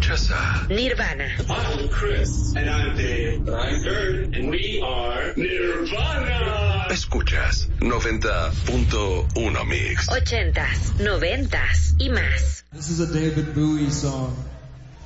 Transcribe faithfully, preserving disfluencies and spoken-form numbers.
Escuchas a Nirvana. I'm Chris. And I'm Dave. And I'm Kurt. And we are Nirvana. Escuchas noventa punto uno Mix. Ochentas, noventas y más. This is a David Bowie song.